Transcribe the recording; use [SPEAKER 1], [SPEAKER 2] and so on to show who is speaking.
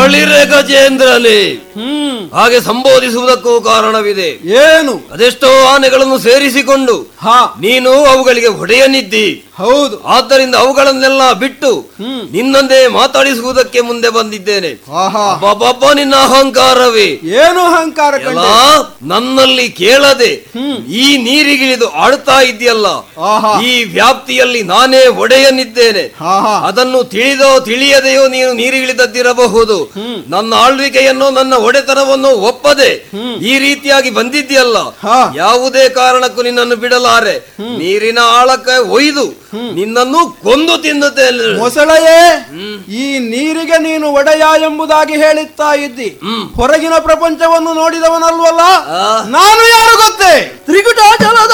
[SPEAKER 1] ಬಳಿರೆ ಗಜೇಂದ್ರಲಿ. ಹಾಗೆ ಸಂಬೋಧಿಸುವುದಕ್ಕೂ ಕಾರಣವಿದೆ.
[SPEAKER 2] ಏನು?
[SPEAKER 1] ಅದೆಷ್ಟೋ ಆನೆಗಳನ್ನು ಸೇರಿಸಿಕೊಂಡು ನೀನು ಅವುಗಳಿಗೆ ಒಡೆಯನಿದ್ದಿ.
[SPEAKER 2] ಹೌದು.
[SPEAKER 1] ಆದ್ದರಿಂದ ಅವುಗಳನ್ನೆಲ್ಲ ಬಿಟ್ಟು ನಿನ್ನಂದೇ ಮಾತಾಡಿಸುವುದಕ್ಕೆ ಮುಂದೆ ಬಂದಿದ್ದೇನೆ. ಬಾಬಾ, ನಿನ್ನ ಅಹಂಕಾರವೇ
[SPEAKER 2] ಏನು ಅಹಂಕಾರ?
[SPEAKER 1] ನನ್ನಲ್ಲಿ ಕೇಳದೆ ಈ ನೀರಿಗಿಳಿದು ಆಡ್ತಾ ಇದೆಯಲ್ಲ, ಈ ವ್ಯಾಪ್ತಿಯಲ್ಲಿ ನಾನೇ ಒಡೆಯನಿದ್ದೇನೆ. ಅದನ್ನು ತಿಳಿದೋ ತಿಳಿಯದೆಯೋ ನೀನು ನೀರಿಗಿಳಿದದ್ದಿರಬಹುದು. ನನ್ನ ಆಳ್ವಿಕೆಯನ್ನು ನನ್ನ ಒಡೆತನವನ್ನು ಒಪ್ಪದೆ ಈ ರೀತಿಯಾಗಿ ಬಂದಿದ್ಯಲ್ಲ, ಯಾವುದೇ ಕಾರಣಕ್ಕೂ ನಿನ್ನನ್ನು ಬಿಡಲಾರೆ. ನೀರಿನ ಆಳಕ್ಕೆ ಒಯ್ದು ನಿನ್ನನ್ನು ಕೊಂದು ತಿನ್ನುತ್ತೇನೆ.
[SPEAKER 2] ಮೊಸಳೆಯೇ, ಈ ನೀರಿಗೆ ನೀನು ಒಡೆಯ ಎಂಬುದಾಗಿ ಹೇಳುತ್ತಾ ಇದ್ದಿ. ಹೊರಗಿನ ಪ್ರಪಂಚವನ್ನು ನೋಡಿದವನಲ್ವಲ್ಲ, ನಾನು ಯಾರು ಗೊತ್ತೇ? ತ್ರಿಕುಟ ಜಲದ